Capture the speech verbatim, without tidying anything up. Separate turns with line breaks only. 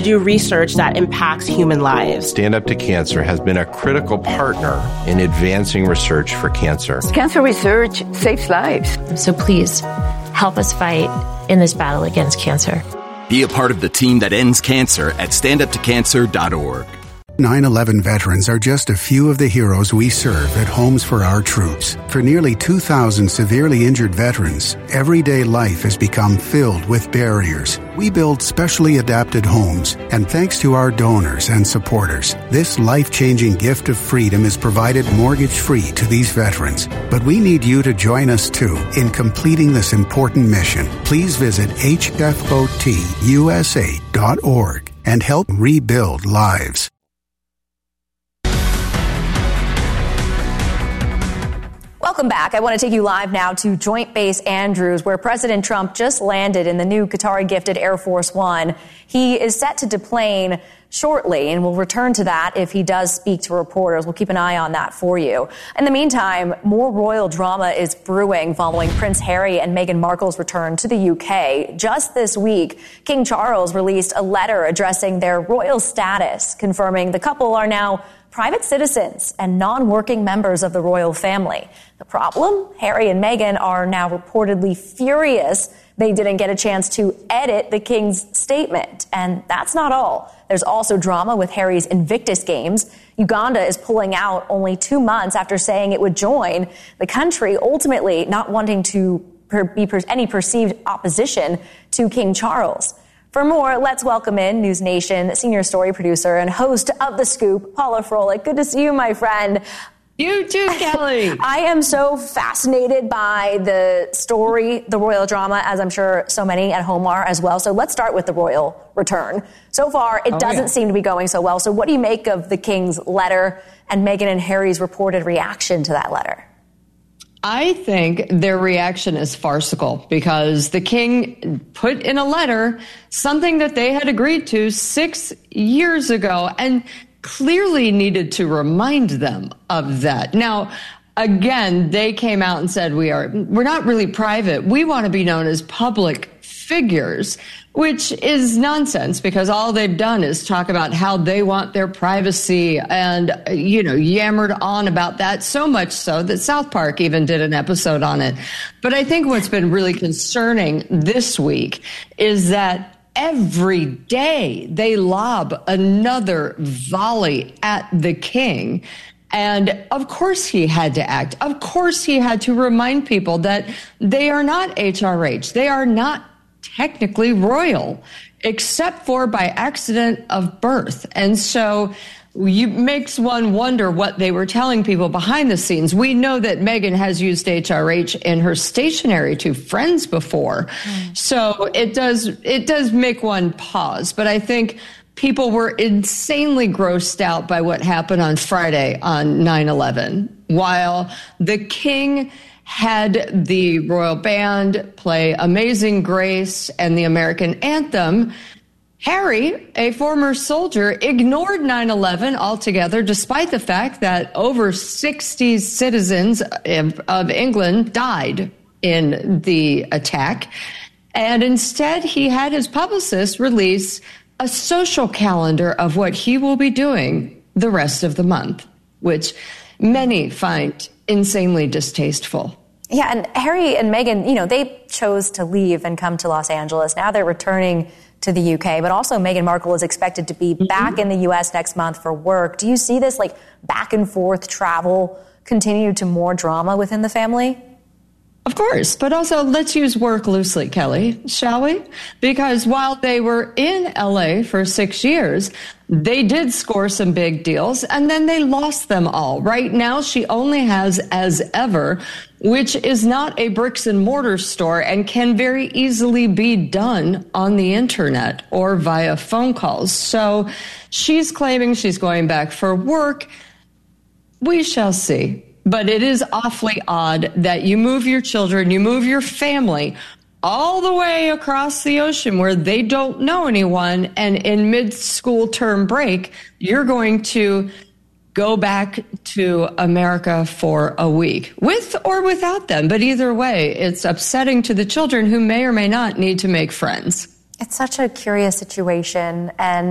do research that impacts human lives.
Stand Up to Cancer has been a critical partner in advancing research for cancer.
Cancer research saves lives.
So please, help us fight in this battle against cancer.
Be a part of the team that ends cancer at stand up to cancer dot org.
nine eleven veterans are just a few of the heroes we serve at Homes for Our Troops. For nearly two thousand severely injured veterans, everyday life has become filled with barriers. We build specially adapted homes, and thanks to our donors and supporters, this life-changing gift of freedom is provided mortgage-free to these veterans. But we need you to join us, too, in completing this important mission. Please visit H F O T U S A dot org and help rebuild lives.
Welcome back. I want to take you live now to Joint Base Andrews, where President Trump just landed in the new Qatari-gifted Air Force One. He is set to deplane shortly, and we'll return to that if he does speak to reporters. We'll keep an eye on that for you. In the meantime, more royal drama is brewing following Prince Harry and Meghan Markle's return to the U K. Just this week, King Charles released a letter addressing their royal status, confirming the couple are now private citizens and non-working members of the royal family. The problem? Harry and Meghan are now reportedly furious they didn't get a chance to edit the king's statement. And that's not all. There's also drama with Harry's Invictus Games. Uganda is pulling out only two months after saying it would join. The country ultimately not wanting to per- be per- any perceived opposition to King Charles. For more, let's welcome in News Nation senior story producer and host of The Scoop, Paula Froelich. Good to see you, my friend.
You too, Kelly.
I am so fascinated by the story, the royal drama, as I'm sure so many at home are as well. So let's start with the royal return. So far, it oh, doesn't yeah. seem to be going so well. So what do you make of the king's letter and Meghan and Harry's reported reaction to that letter?
I think their reaction is farcical because the king put in a letter something that they had agreed to six years ago and clearly needed to remind them of that. Now, again, they came out and said, we are, we're not really private. We want to be known as public figures, which is nonsense because all they've done is talk about how they want their privacy and, you know, yammered on about that so much so that South Park even did an episode on it. But I think what's been really concerning this week is that every day they lob another volley at the king. And of course he had to act. Of course he had to remind people that they are not H R H. They are not technically royal, except for by accident of birth. And so you makes one wonder what they were telling people behind the scenes. We know that Meghan has used H R H in her stationery to friends before. Mm. So it does, it does make one pause. But I think people were insanely grossed out by what happened on Friday on nine eleven, while the king had the royal band play Amazing Grace and the American anthem. Harry, a former soldier, ignored nine eleven altogether, despite the fact that over sixty citizens of England died in the attack. And instead, he had his publicist release a social calendar of what he will be doing the rest of the month, which many find insanely distasteful.
Yeah, and Harry and Meghan, you know, they chose to leave and come to Los Angeles. Now they're returning to the U K, but also Meghan Markle is expected to be back in the U S next month for work. Do you see this like back and forth travel continue to more drama within the family?
Of course, but also let's use work loosely, Kelly, shall we? Because while they were in L A for six years, they did score some big deals, and then they lost them all. Right now, she only has As Ever, which is not a bricks and mortar store and can very easily be done on the internet or via phone calls. So she's claiming she's going back for work. We shall see. But it is awfully odd that you move your children, you move your family all the way across the ocean where they don't know anyone, and in mid-school term break, you're going to go back to America for a week, with or without them. But either way, it's upsetting to the children who may or may not need to make friends.
It's such a curious situation, and